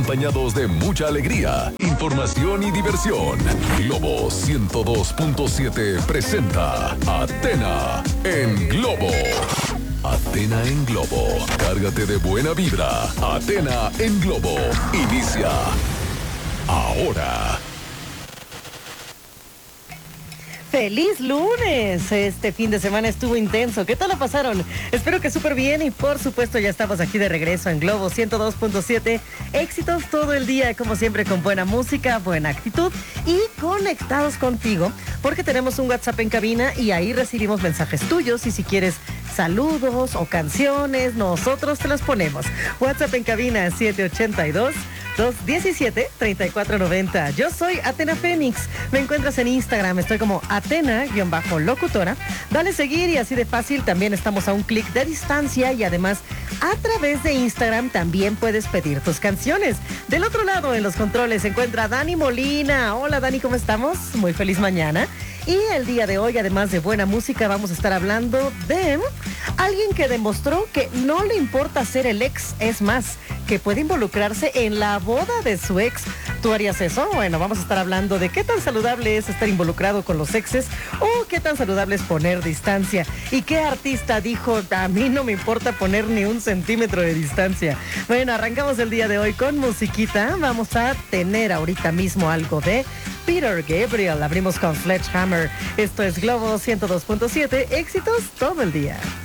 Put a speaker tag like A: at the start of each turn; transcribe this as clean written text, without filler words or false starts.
A: acompañados de mucha alegría, información y diversión. Globo 102.7 presenta Athena en Globo. Athena en Globo. Cárgate de buena vibra. Athena en Globo. Inicia ahora.
B: ¡Feliz lunes! Este fin de semana estuvo intenso. ¿Qué tal la pasaron? Espero que súper bien y por supuesto ya estamos aquí de regreso en Globo 102.7. Éxitos todo el día, como siempre, con buena música, buena actitud y conectados contigo, porque tenemos un WhatsApp en cabina y ahí recibimos mensajes tuyos y si quieres saludos o canciones, nosotros te los ponemos. WhatsApp en cabina 782-217-3490. Yo soy Athena Fénix. Me encuentras en Instagram, estoy como Athena-locutora. Dale seguir y así de fácil también estamos a un clic de distancia y además a través de Instagram también puedes pedir tus canciones. Del otro lado en los controles se encuentra Dani Molina. Hola Dani, ¿cómo estamos? Muy feliz mañana. Y el día de hoy, además de buena música, vamos a estar hablando de alguien que demostró que no le importa ser el ex, es más, que puede involucrarse en la boda de su ex. ¿Tú harías eso? Bueno, vamos a estar hablando de qué tan saludable es estar involucrado con los exes o qué tan saludable es poner distancia. ¿Y qué artista dijo, a mí no me importa poner ni un centímetro de distancia? Bueno, arrancamos el día de hoy con musiquita. Vamos a tener ahorita mismo algo de Peter Gabriel. Abrimos con Sledgehammer. Esto es Globo 102.7. Éxitos todo el día.